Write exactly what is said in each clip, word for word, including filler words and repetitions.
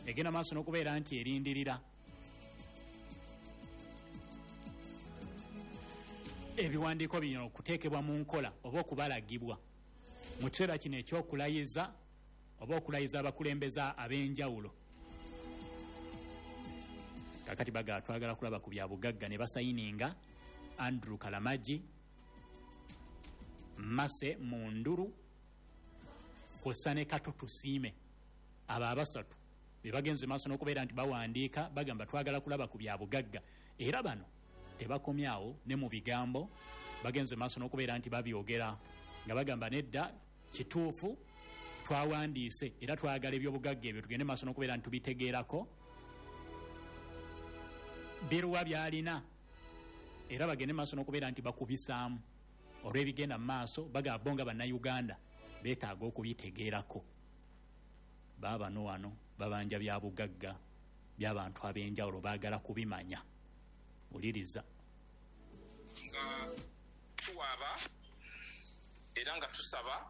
egenda maaso n'okubeera nti erindirira ebiwandiiko bino okuteekebwa mu nkola oba okubalagibwa mu kiseera kino ekyokulayiza oba okulayiza abakulembeze ab'enjawulo. Kakati baga twagala kulaba ku bya bugagga ne basayininga Andrew Kalamaji, Mase Munduru, Kosane Katutu Siime. Aba abasatu be bagenze maaso n'okubeera nti bawandiika bagamba twagala kulaba ku bya bugagga. Era bano tebakomyawo ne mu bigambo bagenze maaso n'okubeera nti babyogera nga bagamba nedda kituufu twawandiise era twagala ebyobugagga ebyo tugende maaso n'okubeera nti tubitegeerako biruwa byalina era bagende maaso n'okubeera nti bakubisaamu olw'ebigenda mu maaso bagamba bo nga bannayuganda beetaaga okubitegeerako. Baba no wano babanja bya bugagga by'abantu ab'enjawulo baagala kubimanya. Uliriza nga tuwaaba era nga tusaba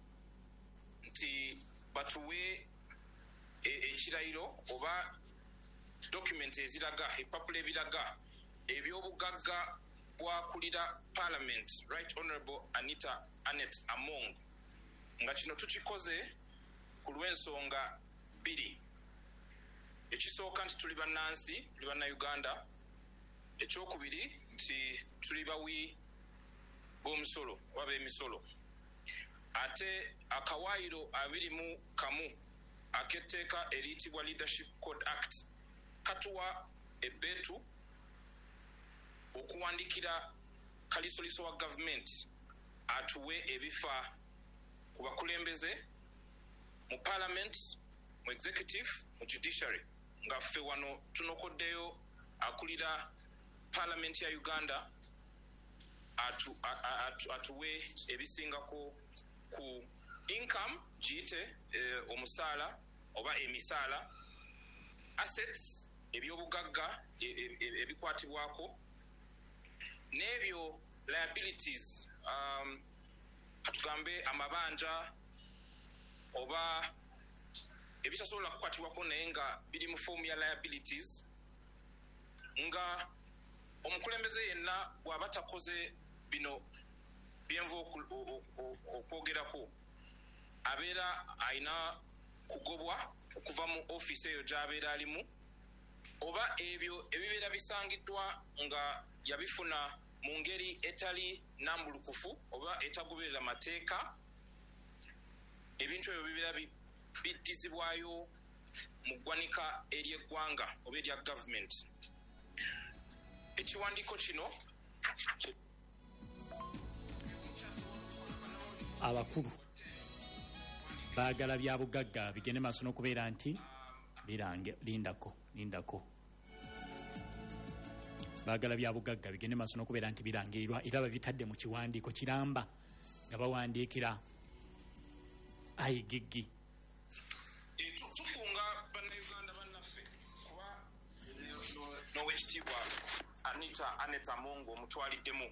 nti batuwe ekirayiro oba document eziraga epapula ebiraga ebyobugagga bwakulira Parliament Right Honorable Anita Anet Among nga kino tukikoze ku lw'ensonga bbiri. Ekisooka nti tuli bannansi tuli bannayuganda, ekyokubiri nti tuli bawi b'omusolo oba b'emisolo, ate akawaayiro abiri mu kamu ak'etteeka eriyitibwa Leadership Code Act katuwa ebbeetu okuwandikira kalisoliso wa gavumenti atuwe ebifa ku bakulembeze mu Parliament, mu Executive, mu Judiciary. Nga ffe wano tunokoddeyo akulira Parliament ya Uganda atu, atu, atuwe ebisingako ku income giyite eh, omusaala oba emisaala, assets ebyobugagga ebikwatibwako, n'ebyo liabilities, um, katugambe amabanja oba ebitasobola kukwatibwako naye nga biri mu form ya liabilities, nga omukulembeze yenna bw'aba takoze bino byenva okwogerako abeera alina kugobwa okuva mu ofiisi eyo gy'abeera alimu, oba ebyo ebibeera bisangiddwa nga yabifuna mu ngeri etali nambulukufu oba etagoberera mateeka, ebintu ebyo bibeera biddizibwayo mu ggwanika ery'eggwanga oba erya gavumenti. Ekiwandiiko kino abakulu baagala bya bugagga bigende maaso n'okubeera nti birange lindako lindako baagala bya bugagga bigende maaso n'okubeera nti birangirirwa era babitadde mu kiwandiiko kiramba nga bawandiikira ayigiggi. Tukunga bannayuganda bannaffe kuba n'owekitiibwa Anita Anet Among omutwaliddemu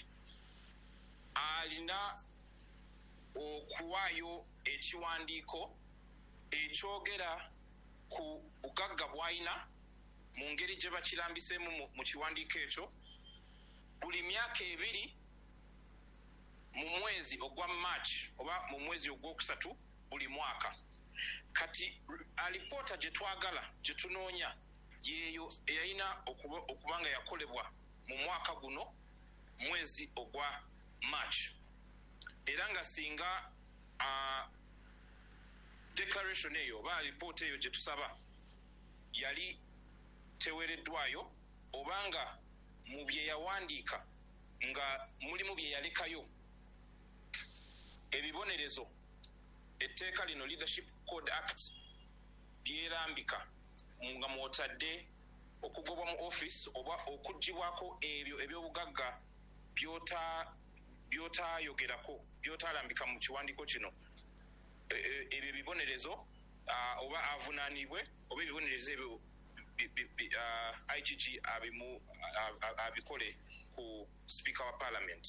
alina okuwaayo ekiwandiiko ekyogera ku bugagga bw'alina mu ngeri gye bakirambiseemu mu kiwandiiko ekyo buli myaka ebiri mu mwezi ogwa March oba mu mwezi ogwokusatu buli mwaka. Kati alipoota gye twagala gye tunoonya yeeyo eyalina okuba nga yakolebwa mu mwaka guno mwezi ogwa March, era nga singa uh, declaration eyo oba alipoota eyo gye tusaba yali teweereddwayo obanga mu bye yawandiika nga mulimu bye yalekayo ebibonerezo etteeka lino Leadership Code Act byerambika nga mwotadde okugobwa mu office oba okuggibwako ebyo ebyobugagga byota byotayogerako byotalambika mu kiwandiiko kino, ebyo ebibonerezo oba avunaanibwe oba ebibonerezo ebyo I G G abimu abikole ku Speaker wa Parliament.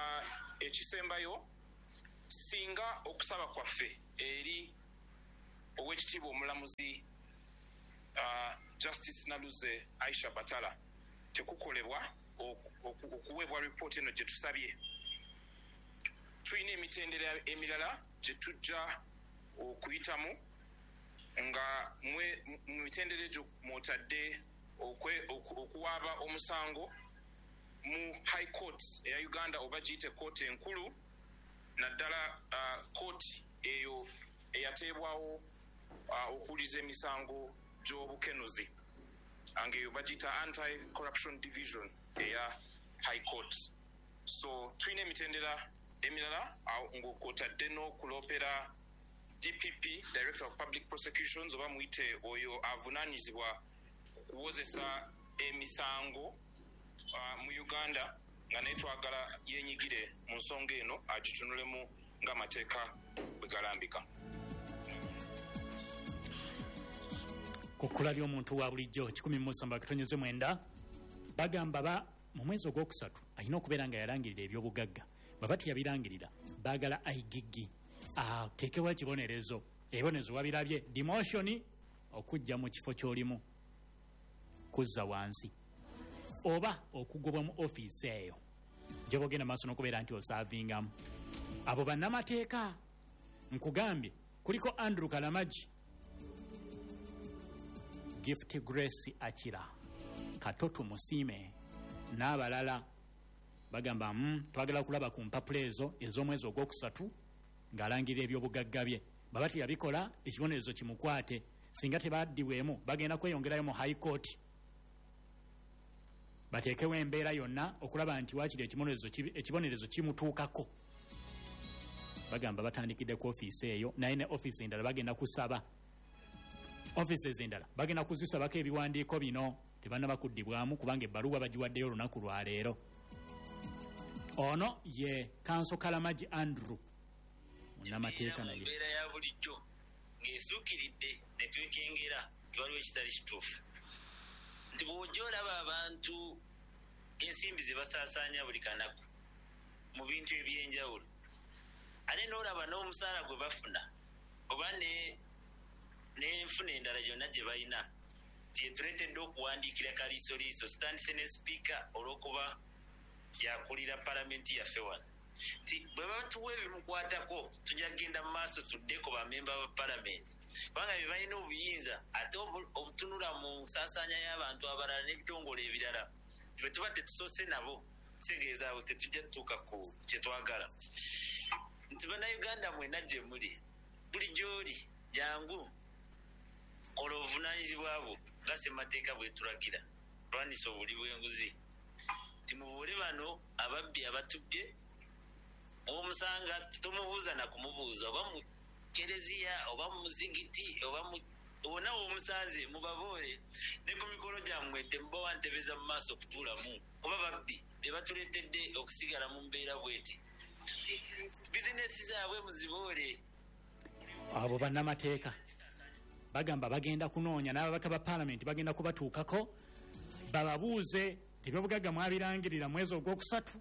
Ekisembayo singa okusaba kwaffe eri owekitiibwa omulamuzi uh, Justice Naluze Aisha Batala tekukolebwa okuweebwa ripooti eno gye tusabye. Tulina emitendera emirala gye tujja okuyitamu nga mu mitendera egyo mwotadde okuwaaba omusango mu High Court eya Uganda oba giyite kooti enkulu naddala kooti eyo eyateebwawo okuwuliriza emisango gy'obukenuzi angeyo bagiyita Anti-Corruption Division eya High Court. So tulina emitendera emirala ng'okwotadde n'okulopera D P P, Director of Public Prosecutions, oba muyite oyo avunaanyizibwa okuwozesa emisango uh, mu Uganda nga naye twagala yenyigire mu nsonga eno agitunulemu ng'amateeka bwe galambika. Ku kkula ly'omuntu wa bulijjo kikumi mu nsamba katonyeze mwenda bagamba ba mu mwezi ogwokusatu alina okubeera nga yalangirira ebyobugagga. Baba teyabirangirira baagala ayigiggi ateekewo ekibonerezo. Ebibonerezo wabirabye demotion, okujja mu kifo ky'olimu, kuzza wansi oba okugobwa mu ofiisi eyo gy'obagenda maaso n'okubeera nti osaavingamu. Abo bannamateeka nkugambye kuliko Andrew Kalamaji, Gift Grace Akira, Katoto Musiime n'abalala bagamba mm, twagala kulaba ku mpapula ezo ez'omwezi ogwokusatu ng'alangirira ebyobugagga bye. Baba teyabikola ekibonerezo kimukwate, singa tebaddiweemu bagenda kweyongerayo mu High Court bateekewo embeera yonna okulaba nti waakiri ekibonerezo kimutuukako. Bagamba batandikidde ku ofiisi eyo, naye ne ofiisi endala bagenda kusaba, ofiisi ez'endala bagenda kuzisabako ebiwandiiko bino tebannaba kuddibwamu kubanga ebbaluwa bagiwaddeyo olunaku lwa leero. Ono ye Kanso Kalamaji Andrew munnamateeka naye mbeera ya bulijjo ng'esuukiridde ne twekengera tiwaliwo ekitali kituufu nti bw'ojja olaba abantu ensimbi ze basaasaanya buli kanaku mu bintu eby'enjawulo ate n'olaba n'omusaala gwe bafuna oba n'enfuna endala gyonna gye balina tietuleetedde okuwandiikira kaliisoliiso sitandise ne sipiika olw'okuba kyakulira palamenti yaffe wano nti bwe batuwa ebimukwatako tujja kgenda mu maaso tuddeko bamemba ba palamenti kubanga bye balina obuyinza ate obutunula mu nsaasaanya y'abantu abalala n'ebitongole ebirala twe tuba tetusoose nabo kitegeeza abo tetujja tutuuka ku kye twagala. Nti bannayuganda mwena gye muli buli gy'oli jangu kola obuvunaanyizibwa bwo nga ssemateeka bwe tulagira lwanisa obuli bw'enguzi nti mubuule bano ababbi abatubbye omusanga tomubuuza na kumubuuza oba mu kereziya oba mu muzigiti oba mu wonna w'omusanze mubaboole ne ku mikolo gyammwe temubawa ntebeza mu maaso okutuulamu oba babbi be batuleetedde okusigala mu mbeera bweti bizinesi zaabwe muziboole. Abo bannamateeka bagamba bagenda kunoonya n'ababaka ba paalamenti bagenda kubatuukako bababuuze tebyobugagga mwabirangirira mwezi ogwokusatu.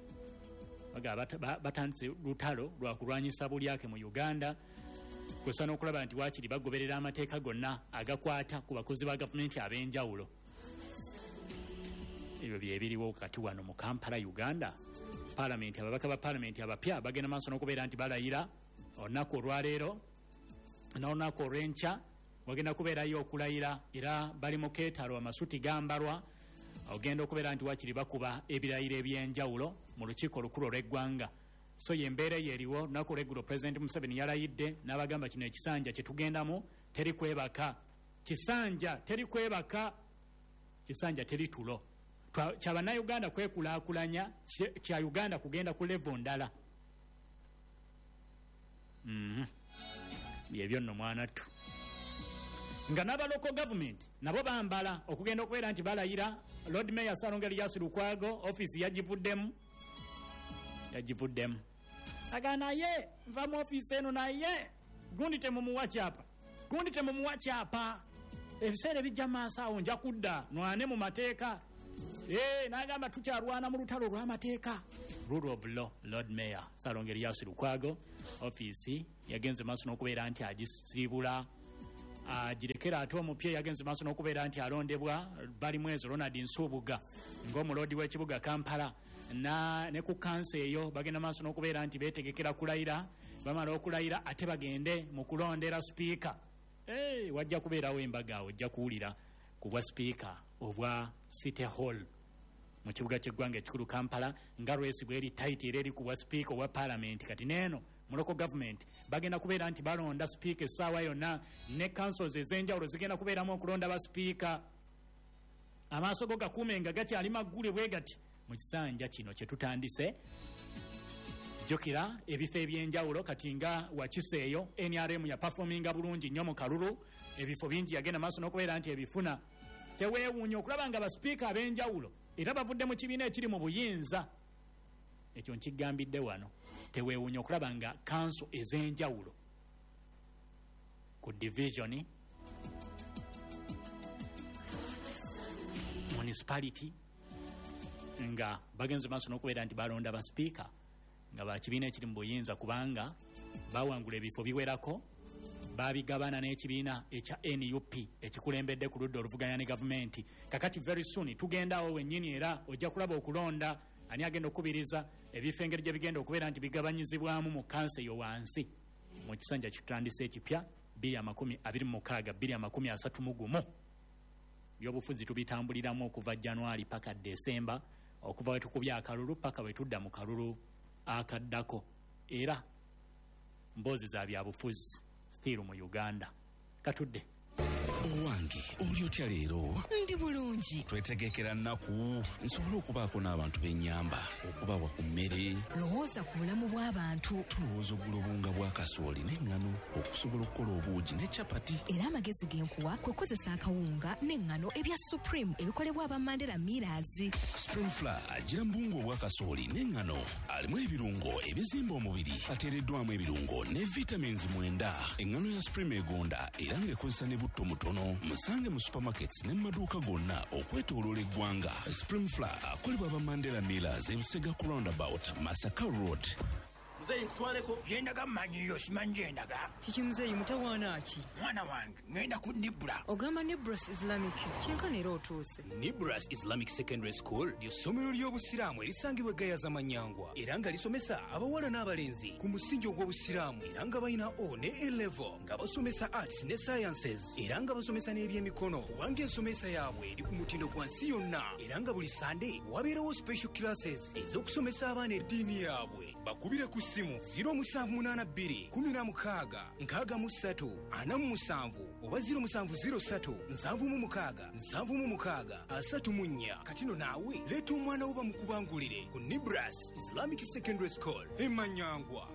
Bagamba batandise lutalo lwa kulwanyisa bulyake mu Uganda kwesa n'okulaba nti waakiri bagoberera amateeka gonna agakwata ku bakozi ba gavumenti ab'enjawulo. Ebyo byebiriwo kati wano mu Kampala, Uganda. Paalamenti ababaka ba paalamenti abapya bagenda maaso n'okubeera nti balayira olunaku olwaleero n'olunaku olw'enkya bagenda kubeerayo okulayira era bali mu keetalo amasuti gambalwa ogenda okubeera nti waakiri bakuba ebirayiro eby'enjawulo mu lukiiko olukulu olw'eggwanga. So yembeera yeriwo olunaku olw'eggulo Pulezidenti Museveni yalayidde n'abagamba kino ekisanja kye tugendamu teri kwebaka, kisanja teri kwebaka, kisanja teri tulo. Kyabannayuganda kwekulaakulanya, kya Uganda kugenda ku level ndala. Mm-hmm. Byebyo nno mwanattu. Nga n'aba local government nabo bambala okugenda okubeera nti balayira. Lord Mayor Ssalonge Elias Lukwago office yagivuddemu yagivuddemu aga naye nva mu office eno naye gundi temumuwa kyapa gundi temumuwa kyapa ebiseera bijja maaso awo nja kudda nwane mu mateeka. Eh, n'agamba tukyalwana mu lutalo lw'amateeka. Rule of law. Lord Mayor Ssalonge Elias Lukwago office yagenze maaso n'okubeera nti agisiibula agirekera ate omupya yagenze maaso n'okubeera nti alondebwa bali mwezi Ronald Nsubuga ng'omulodi w'ekibuga Kampala na ne ku kansa eyo bagenda maaso n'okubeera nti beetegekera kulayira bamala okulayira ate bagende mu kulondera sipiika. Hey, wajja kubeerawo embaga ojja kuwulira ku bwa sipiika obwa City Hall mu kibuga ky'eggwanga ekikulu Kampala nga lwesi bweri taiti era eri ku bwa sipiika obwa Parliament. Kati neeno mu local government bagenda kubeera nti balonda sipiika essaawa yonna ne councils ez'enjawulo zigenda kubeeramu okulonda ba sipiika. Amaaso go gakuume nga gakyali maggule bwe gati mu kisanja kino kye tutandise. Jokira ebifo ebyenjawulo kati nga wakiseeyo N R M ya performinga bulungi nnyo mu kalulu, ebifo bingi yagenda maaso n'okubeera nti ebifuna. Teweewuunya okulaba nga basipiika ab'enjawulo era bavudde mu kibiina ekiri mu buyinza. Ekyo nkigambidde wano. Teweewuunya okulaba nga council ez'enjawulo ku division, municipality nga bagenze maaso n'okubeera nti balonda basipiika nga bakibiina ekiri mu buyinza kubanga bawangula ebifo biwerako, babigabana n'ekibiina ekya N U P ekikulembedde ku ludda oluvuganya ne gavumenti. Kakati very soon tugendaawo wennyini era ojja kulaba okulonda ani agenda okubiriza ebifo engeri gye bigenda okubeera nti bigabanyizibwamu mu kansa eyo wansi mu kisanja kitandise ekipya bbiri amakumi abiri mu mukaaga bbiri amakumi asatu mu gumu. Byobufuzi tubitambuliramu okuva January paka December, okuva we tukubya akalulu paka we tudda mu kalulu akaddako, era mboozi za byabufuzi still mu Uganda. Katudde owange oli otya leero? Ndi bulungi. Twetegekera nnaku nsobola okubaako n'abantu b'ennyamba okubawa ku mmere. Lowooza ku bulamu bw'abantu. Tulowooza ogula obunga bwa kasooli n'eŋŋano okusobola okukola obuugi ne capati. Era amagezi genkuwa kwe kozesa akawunga n'eŋŋano ebya Supreme ebikolebwa aba Mandela Millers. Spring Flour agira mbungu obwa kasooli n'eŋŋano alimu ebirungo ebizimba omubiri, ateereddwamu ebirungo ne vitamins mwenda. Eŋŋano ya Supreme egonda era ng'ekozesa ne butto mutono. Musange mu supermarkets ne mu maduuka gonna okwetooloola eggwanga. Spring Flour akolebwa aba Mandela Millers e Busega ku roundabout Masaka Road. Muzeyi nkutwaleko gyendaga mmanyiyo simanyi gyendaga. Kiki muzeyi mutawaana ki? Mwana wange ngenda ku Nibra. Ogamba Nibras Islamic kyenkana era otuuse. Nibras Islamic Secondary School ly'essomero ly'obusiraamu erisangibwa Gayaza Manyangwa era nga lisomesa abawala n'abalenzi ku musingi ogw'obusiraamu era nga balina O ne A level nga basomesa arts ne sciences era nga basomesa n'ebyemikono kubanga ensomesa yaabwe eri ku mutindo gwa nsi yonna era nga buli Sunday wabeerawo special classes ez'okusomesa abaana eddiini yaabwe. Bakubire ku simu zero musanvu munaana bbiri kumi na mukaaga nkaaga mu ssatu ana mu musanvu oba zero musanvu zero ssatu nsanvu mu mukaaga nsanvu mu mukaaga asatu mu nnya. Katino naawe leeta omwana wo bamukubangulire ku Nibras Islamic Secondary School e Manyangwa.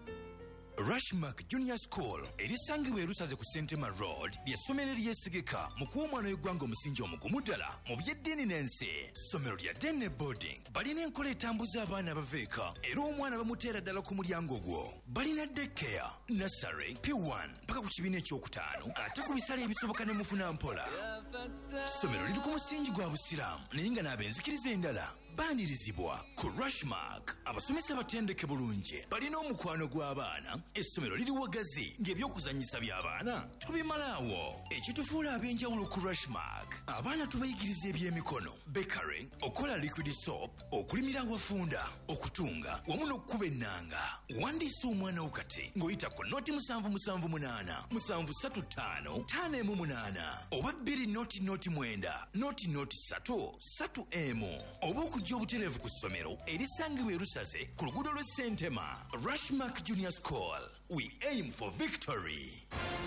Rushmark Junior School erisangibwa e Lusaze ku Sentema Road ly'essomero eryesigika mu kuwa omwana w'eggwanga omusingi omugumu ddala mu by'eddiini n'ensi. Ssomero lya Dene Boarding balina enkola etambuza abaana abaveeka era omwana bamuteera ddala ku mulyango gwo. Balina daycare, nursery, P one paka ku kibiina ekyokutaano ate ku bisale ebisoboka ne mufuna mpola. Ssomero liri ku musingi gwa busiraamu naye nga n'abenzikiriza endala baanirizibwa ku Rushmark. Abasomesa batendeke bulungi, balina omukwano gw'abaana. Essomero liri wagazi ng'ebyokuzanyisa by'abaana tubimalaawo. Ekitufuula ab'enjawulo ku Rushmark, abaana tubayigiriza ebyemikono, bakery, okola liquid soap, okulimira awafunda, okutunga wamu n'okukuba ennanga. Wandiisa omwana wo kati ng'oyita ku noti musanvu musanvu munaana musanvu ssatu ttaano ttaano emu munaana oba bbiri noti noti mwenda noti noti ssatu ssatu emu oba okujja obutereevu ku ssomero erisangibwa e Lusaze ku luguudo lw'e Sentema. Rushmark Junior School, we aim for victory.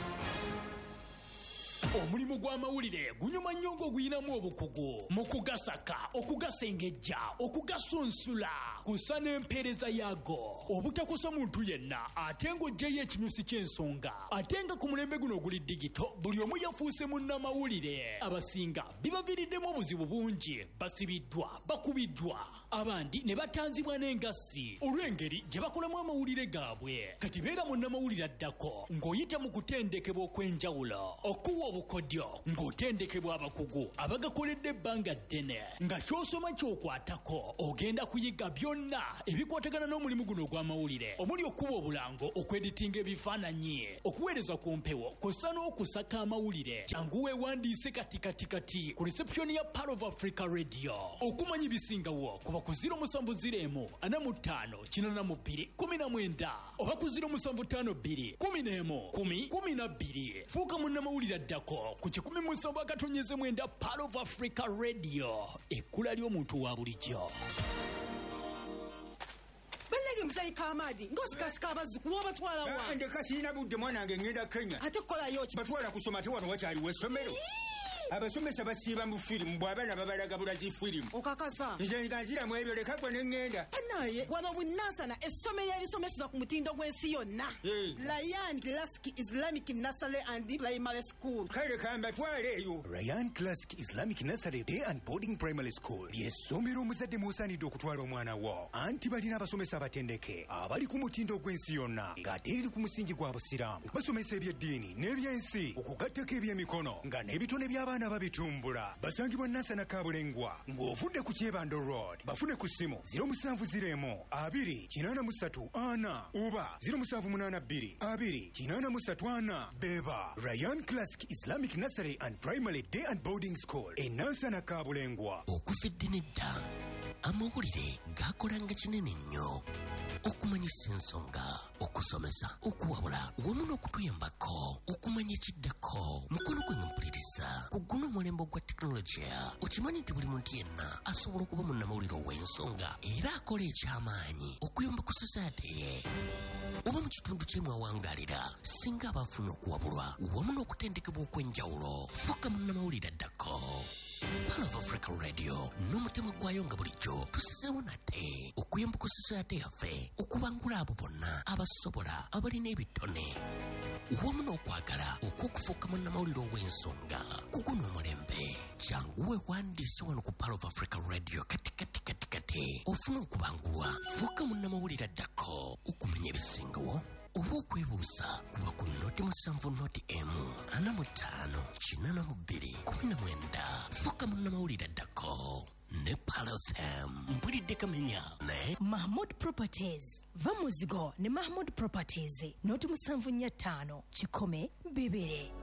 Omulimu gw'amawulire gunyuma nnyo ng'oguyinamu obukugu mu kugasaka, okugasengejja, okugasunsula, kussa n'empeereza yaago. Obutakosa muntu yenna ate ng'oggyeyo ekinyusi ky'ensonga. Ate nga ku mulembe guno oguli digito buli omu yafuuse munnamawulire. Abasinga bibaviiriddemu obuzibu bungi, basibiddwa, bakubiddwa, abandi ne batanzibwa n'engassi olw'engeri gye bakolamu amawulire gaabwe. Kati beera munnamawulire addako ng'oyita mu kutendekebwa okw'enjawulo, okuwa obukodyo ng'otendekebwa abakugu abagakoledde ebbanga ddene nga ky'osoma ky'okwatako ogenda kuyiga byonna byonna ebikwatagana n'omulimu guno ogw'amawulire omuli okuba obulango okweditinga ebifaananyi okuweereza ku mpewo kw'ossa n'okusaka amawulire jangu weewandiise kati kati kati ku reception ya Pearl of Africa Radio okumanya ebisingawo kuba ku ziro musanvu ziro emu ana mu ttaano kinana mu bbiri kumi na mwenda oba ku ziro musanvu ttaano bbiri kumi n'emu kumi kumi na bbiri fuuka munnamawulire addako ku kikumi musanvu akatonyeze mwenda Pearl of Africa Radio ekkula ly'omuntu wa bulijjo. Bannage musayi Kamadi ng'osikasika abazzukulu obatwala wa ndeka sirina budde mwana wange ngenda Kenya ate kukolayo ki batwala kusoma te wano wakyaliwo essomero abasomesa basiiba mu firimu bw'abaana babalaga bulaki firimu okakasa nze nga nziramu ebyo leka gwe ne ŋŋenda naye wano bunansana essomero erisomeseza ku mutindo gw'ensi yonna Ryan Classic Islamic Nursery and Primary School kale kambatwale eyo Ryan Classic Islamic Nursery Day and Boarding Primary School ly'essomero omuzadde mw'osaanidde okutwala omwana wo anti balina abasomesa abatendeke abali ku mutindo gw'ensi yonna ng'ate eri ku musingi gwa busiraamu basomesa ebyeddiini n'ebyensi okugattako ebyemikono nga n'ebitone by'abaana babitumbula basangibwa Nansana Kabulengwa ng'ovudde ku Kyebando Road bafune ku ssimu ziro musanvu ziro emu abiri kinaana mu ssatu ana oba ziro musanvu munaana bbiri abiri kinaana mu ssatu ana beba Ryan Classic Islamic Nursery and Primary Day and Boarding School e Nansana Kabulengwa. Okufedde nedda amawulire gakolanga kinene nnyo okumanyisa ensonga okusomesa okuwabula wamu n'okutuyambako okumanya ekiddako mukono gwe mpuliriza ku guno omulembe gwa tekinologiya okimanyi nti buli muntu yenna asobola okuba munnamawulire ow'ensonga era akola eky'amaanyi okuyamba ku sosaate ye oba mu kitundu kyemu awangaalira singa aba afuna okuwabulwa wamu n'okutendekebwa okw'enjawulo fuuka munnamawulire addako. Pearl of Africa Radio n'omutima gwayo nga bulijjo tusizeewo nate okuyamba ku sosaate yaffe okubangula abo bonna abasobola abalina ebitone wamu n'okwagala okw'okufuuka munnamawulire ow'ensonga ku guno omulembe jangu weewandiise wano ku Pearl of Africa Radio kati kati kati kati ofuna okubangulwa fuuka munnamawulire addako okumanya ebisingawo oba okwebuuza kuba ku noti musanvu noti emu ana mu ttaano kinana mu bbiri kumi na mwenda fuuka munnamawulire addako ne Pearl F M mpulidde kamenya ne Mahmood Properties va muzigo ne Mahmood Properties noti musanvu nnya ttaano kikome bibiri